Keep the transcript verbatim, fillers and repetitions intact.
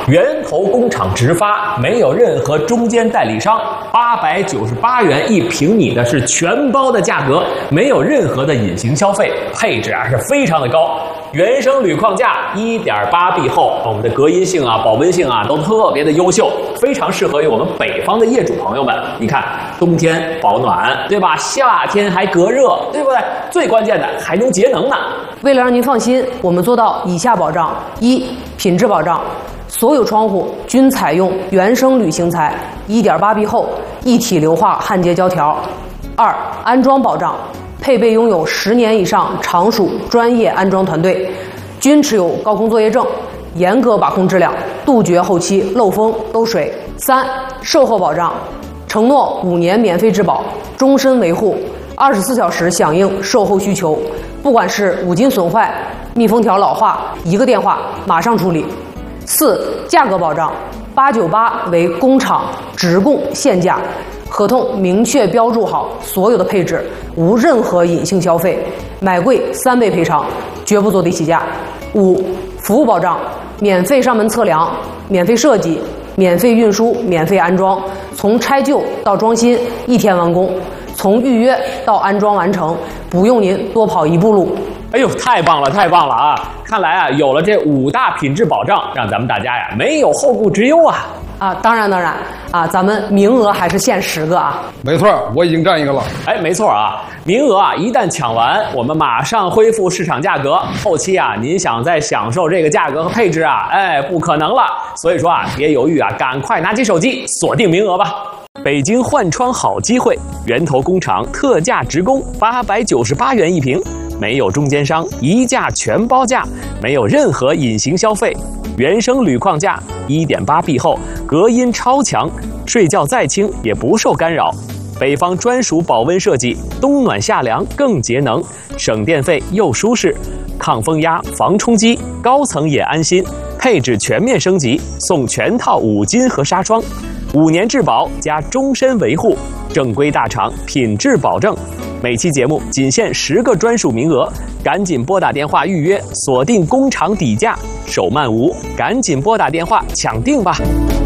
源头工厂直发，没有任何中间代理商，八百九十八元一平米的是全包的价格，没有任何的隐形消费，配置啊是非常的高。原生铝框架 一点八 B 厚，我们的隔音性啊、保温性啊都特别的优秀，非常适合于我们北方的业主朋友们。你看，冬天保暖，对吧？夏天还隔热，对不对？最关键的还能节能呢。 为了让您放心，我们做到以下保障：一、品质保障，所有窗户均采用原生铝型材 一点八 B 厚一体硫化焊接胶条；二、安装保障，配备拥有十年以上常属专业安装团队，均持有高空作业证，严格把控质量，杜绝后期漏风漏水。三、售后保障，承诺五年免费质保，终身维护，二十四小时响应售后需求，不管是五金损坏、密封条老化，一个电话马上处理。四、价格保障，八九八为工厂直供现价，合同明确标注好所有的配置，无任何隐性消费，买贵三倍赔偿，绝不坐地起价。五、服务保障，免费上门测量，免费设计，免费运输，免费安装，从拆旧到装新一天完工，从预约到安装完成，不用您多跑一步路。 哎呦，太棒了，太棒了啊！看来啊，有了这五大品质保障，让咱们大家呀没有后顾之忧啊！ 啊，当然当然啊，咱们名额还是限十个啊。 没错，我已经占一个了。 哎，没错啊，名额啊一旦抢完，我们马上恢复市场价格。后期啊，您想再享受这个价格和配置啊，哎，不可能了。所以说啊，别犹豫啊，赶快拿起手机锁定名额吧。北京换窗好机会，源头工厂特价直供，八百九十八元一平，没有中间商，一价全包价，没有任何隐形消费。原生铝框架 一点八 B 厚，隔音超强，睡觉再轻也不受干扰。北方专属保温设计，冬暖夏凉更节能，省电费又舒适，抗风压、防冲击，高层也安心。配置全面升级，送全套五金和纱窗，五年质保加终身维护，正规大厂，品质保证。每期节目仅限十个专属名额，赶紧拨打电话预约，锁定工厂底价，手慢无，赶紧拨打电话抢定吧。